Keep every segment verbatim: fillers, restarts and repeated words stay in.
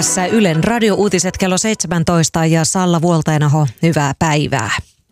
Tässä Ylen radiouutiset kello seitsemäntoista ja Salla Vuoltainaho, hyvää päivää.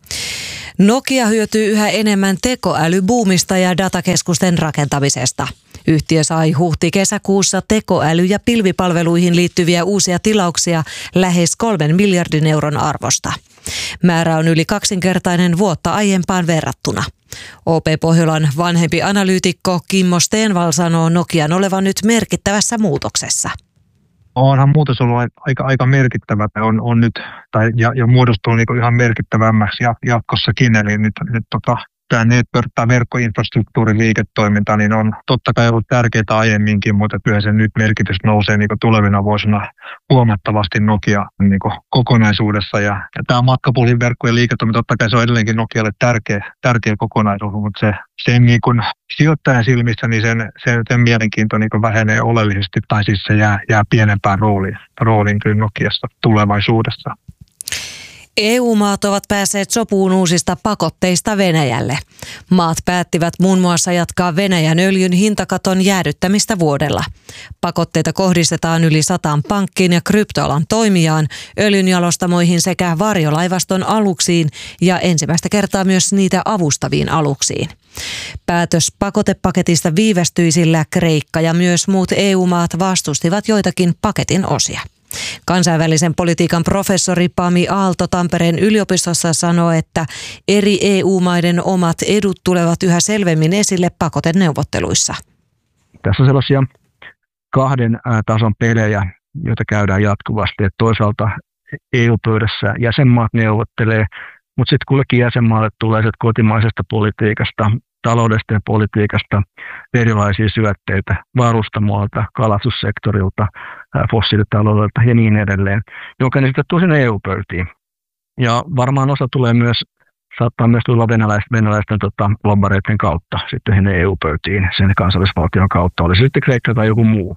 Nokia hyötyy yhä enemmän tekoälybuumista ja datakeskusten rakentamisesta. Yhtiö sai huhti-kesäkuussa tekoäly- ja pilvipalveluihin liittyviä uusia tilauksia lähes kolmen miljardin euron arvosta. Määrä on yli kaksinkertainen vuotta aiempaan verrattuna. O P Pohjolan vanhempi analyytikko Kimmo Stenvall sanoo Nokian olevan nyt merkittävässä muutoksessa. Onhan muutos ollut aika, aika merkittävä on, on nyt, tai, ja, ja muodostuu niin ihan merkittävämmäksi jatkossakin. Eli nyt, nyt tota, tämä network- tai verkkoinfrastruktuurin liiketoiminta niin on totta kai ollut tärkeää aiemminkin, mutta kyllä sen nyt merkitys nousee niin tulevina vuosina huomattavasti Nokia niin kokonaisuudessa. Ja, ja tämä matkapuhelin verkkojen liiketoiminta, totta kai se on edelleenkin Nokialle tärkeä, tärkeä kokonaisuus, mutta se, sen niin kuin sijoittajan silmissä niin sen, sen, sen mielenkiinto niin vähenee oleellisesti, tai siis se jää, jää pienempään rooliin, rooliin kyllä Nokiassa tulevaisuudessa. E U-maat ovat päässeet sopuun uusista pakotteista Venäjälle. Maat päättivät muun muassa jatkaa Venäjän öljyn hintakaton jäädyttämistä vuodella. Pakotteita kohdistetaan yli sataan pankkiin ja kryptoalan toimijaan, öljynjalostamoihin sekä varjolaivaston aluksiin ja ensimmäistä kertaa myös niitä avustaviin aluksiin. Päätös pakotepaketista viivästyi, sillä Kreikka ja myös muut E U-maat vastustivat joitakin paketin osia. Kansainvälisen politiikan professori Pami Aalto Tampereen yliopistossa sanoo, että eri E U-maiden omat edut tulevat yhä selvemmin esille pakoteneuvotteluissa. Tässä on sellaisia kahden tason pelejä, joita käydään jatkuvasti. Että toisaalta E U-pöydässä jäsenmaat neuvottelee, mutta sitten kullekin jäsenmaalle tulee kotimaisesta politiikasta, taloudesta ja politiikasta erilaisia syötteitä varustamoilta, kalastussektorilta, fossiilitaloudelta ja niin edelleen, jonka ne sitten tuo sinne E U-pöytiin. Ja varmaan osa tulee myös, saattaa myös tulla venäläisten, venäläisten tota, lobbareiden kautta sitten sinne E U-pöytiin, sen kansallisvaltion kautta, oli se sitten Kreikka tai joku muu.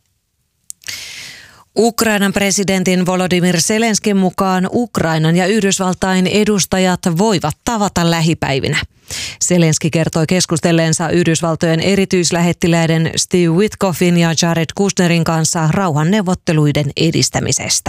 Ukrainan presidentin Volodymyr Zelenskin mukaan Ukrainan ja Yhdysvaltain edustajat voivat tavata lähipäivinä. Zelenski kertoi keskustelleensa Yhdysvaltojen erityislähettiläiden Steve Witkoffin ja Jared Kushnerin kanssa rauhanneuvotteluiden edistämisestä.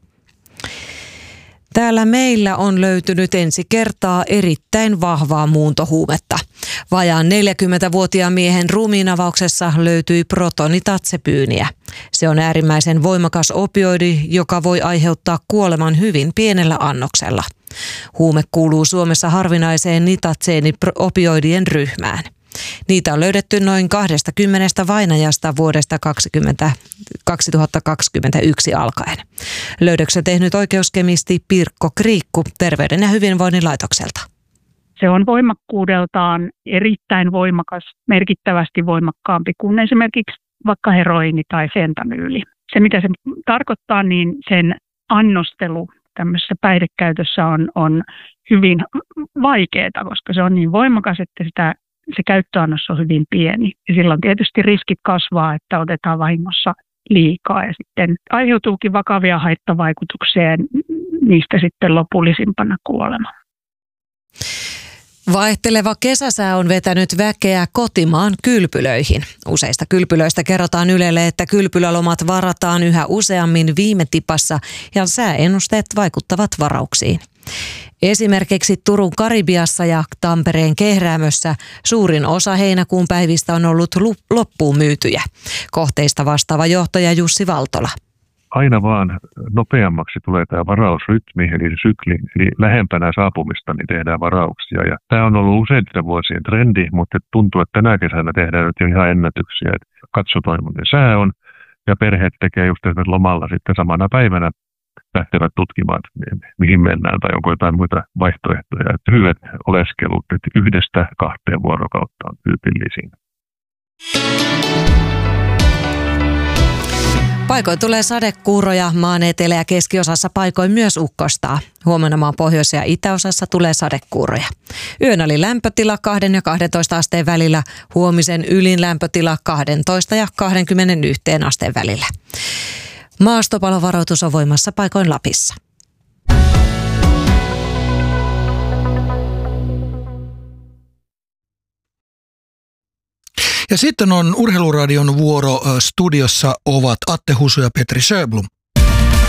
Täällä meillä on löytynyt ensi kertaa erittäin vahvaa muuntohuumetta. Vajaan neljäkymmentävuotiaan miehen ruumiinavauksessa löytyi protonidatsepyyniä. Se on äärimmäisen voimakas opioidi, joka voi aiheuttaa kuoleman hyvin pienellä annoksella. Huume kuuluu Suomessa harvinaiseen nitatseeni-opioidien ryhmään. Niitä on löydetty noin kaksikymmentä vainajasta vuodesta kaksituhattakaksikymmentäyksi alkaen. Löydöksen tehnyt oikeuskemisti Pirkko Kriikku Terveyden ja hyvinvoinnin laitokselta. Se on voimakkuudeltaan erittäin voimakas, merkittävästi voimakkaampi kuin esimerkiksi vaikka heroiini tai fentanyyli. Se mitä se tarkoittaa, niin sen annostelu tämmöisessä päihdekäytössä on, on hyvin vaikeaa, koska se on niin voimakas, että sitä, se käyttöannos on hyvin pieni. Ja silloin tietysti riskit kasvaa, että otetaan vahingossa liikaa ja sitten aiheutuukin vakavia haittavaikutuksia ja niistä sitten lopullisimpana kuolema. Vaihteleva kesäsää on vetänyt väkeä kotimaan kylpylöihin. Useista kylpylöistä kerrotaan Ylelle, että kylpylälomat varataan yhä useammin viime tipassa ja sääennusteet vaikuttavat varauksiin. Esimerkiksi Turun Karibiassa ja Tampereen Kehräämössä suurin osa heinäkuun päivistä on ollut loppuun myytyjä. Kohteista vastaava johtaja Jussi Valtola. Aina vaan nopeammaksi tulee tämä varausrytmi, eli sykli, eli lähempänä saapumista niin tehdään varauksia. Ja tämä on ollut useiden vuosien trendi, mutta tuntuu, että tänä kesänä tehdään nyt ihan ennätyksiä. Että katsotaan, millainen sää on, ja perheet tekee just esimerkiksi lomalla sitten samana päivänä lähtevät tutkimaan, mihin mennään tai onko jotain muita vaihtoehtoja. Että hyvät oleskelut että yhdestä kahteen vuorokautta on tyypillisiä. Paikoin tulee sadekuuroja, maan etelä- ja keskiosassa paikoin myös ukkostaa. Huomenna maan pohjois- ja itäosassa tulee sadekuuroja. Yön oli lämpötila kaksi ja kaksitoista asteen välillä, huomisen ylin lämpötila kaksitoista ja kaksikymmentäyksi asteen välillä. Maastopalovaroitus on voimassa paikoin Lapissa. Ja sitten on Urheiluradion vuoro. Studiossa ovat Atte Husu ja Petri Sjöblom.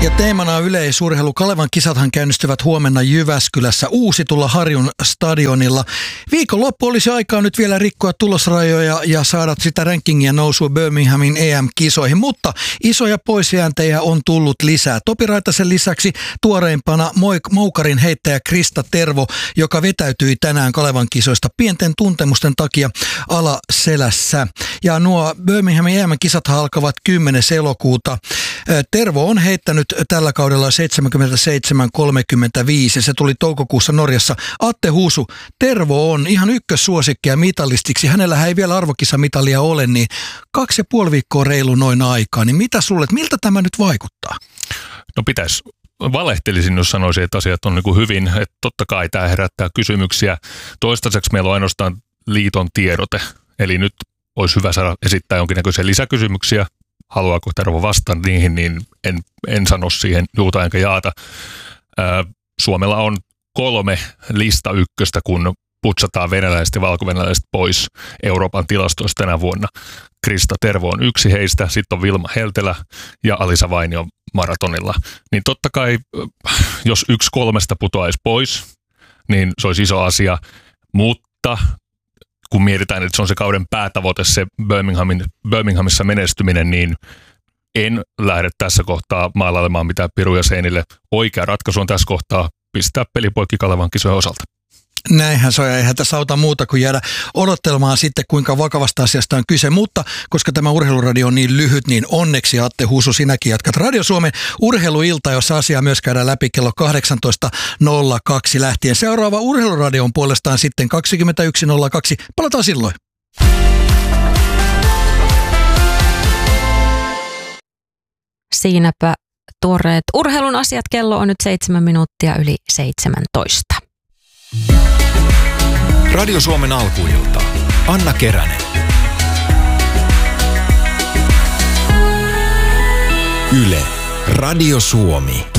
Ja teemana on yleisurheilu. Kalevan kisathan käynnistyvät huomenna Jyväskylässä Uusitulla Harjun stadionilla. Viikonloppu olisi aikaa nyt vielä rikkoa tulosrajoja ja saada sitä rankingia nousua Birminghamin E M-kisoihin, mutta isoja poisjääntejä on tullut lisää. Topi Raitasen lisäksi tuoreimpana moukarin heittäjä Krista Tervo, joka vetäytyi tänään Kalevan kisoista pienten tuntemusten takia alaselässä. Ja nuo Birminghamin E M-kisat alkavat kymmenes elokuuta. Tervo on heittänyt tällä kaudella seitsemänkymmentäseitsemän kolmekymmentäviisi. Se tuli toukokuussa Norjassa. Atte Husu, Tervo on ihan ykkössuosikki ja mitallistiksi. Hänellähän ei vielä arvokisamitalia ole, niin kaksi ja puoli viikkoa reilu noin aikaa. Niin mitä sulle, miltä tämä nyt vaikuttaa? No pitäisi, valehtelisin, jos sanoisin, että asiat on niin kuin hyvin. Että totta kai tämä herättää kysymyksiä. Toistaiseksi meillä on ainoastaan liiton tiedote. Eli nyt olisi hyvä saada esittää jonkinnäköisiä lisäkysymyksiä. Haluaako Tervo vastata niihin, niin en, en sano siihen juuta enkä jaata. Ää, Suomella on kolme lista ykköstä, kun putsataan venäläiset ja valkovenäläiset pois Euroopan tilastoista tänä vuonna. Krista Tervo on yksi heistä, sitten on Vilma Heltelä ja Alisa Vainio maratonilla. Niin totta kai, jos yksi kolmesta putoaisi pois, niin se olisi iso asia, mutta kun mietitään, että se on se kauden päätavoite, se Birminghamin, Birminghamissa menestyminen, niin en lähde tässä kohtaa maalailemaan mitään piruja seinille. Oikea ratkaisu on tässä kohtaa pistää pelipoikki Kalevan kisojen osalta. Näinhän se on, ja eihän tässä auta muuta kuin jäädä odottelemaan sitten, kuinka vakavasta asiasta on kyse. Mutta koska tämä urheiluradio on niin lyhyt, niin onneksi Atte Husu, sinäkin jatkat Radio Suomen urheiluilta, jossa asiaa myös käydään läpi kello kahdeksantoista nolla kaksi lähtien. Seuraava urheiluradio on puolestaan sitten kaksikymmentäyksi nolla kaksi. Palataan silloin. Siinäpä tuoreet urheilun asiat. Kello on nyt seitsemän minuuttia yli seitsemäntoista. Radio Suomen alkuilta. Anna Keränen. Yle. Radio Suomi.